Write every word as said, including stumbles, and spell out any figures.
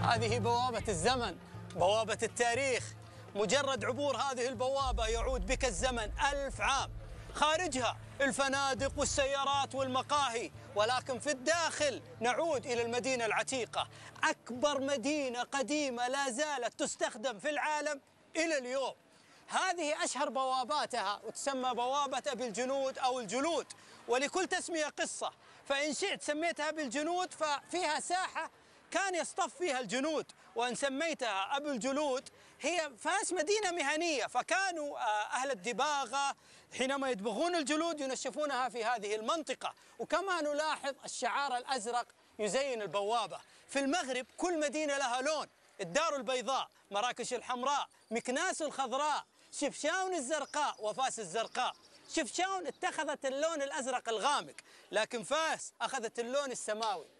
هذه بوابة الزمن، بوابة التاريخ. مجرد عبور هذه البوابة يعود بك الزمن ألف عام. خارجها الفنادق والسيارات والمقاهي، ولكن في الداخل نعود إلى المدينة العتيقة، أكبر مدينة قديمة لا زالت تستخدم في العالم إلى اليوم. هذه أشهر بواباتها، وتسمى بوابة أبي الجنود أو الجلود، ولكل تسمية قصة. فإن شئت سميتها بالجنود ففيها ساحة كان يصطف فيها الجنود، وإن سميتها أبو الجلود هي فاس مدينة مهنية، فكانوا أهل الدباغة حينما يدبغون الجلود ينشفونها في هذه المنطقة. وكما نلاحظ الشعار الأزرق يزين البوابة. في المغرب كل مدينة لها لون، الدار البيضاء، مراكش الحمراء، مكناس الخضراء، شفشاون الزرقاء، وفاس الزرقاء. شفشاون اتخذت اللون الأزرق الغامق، لكن فاس أخذت اللون السماوي.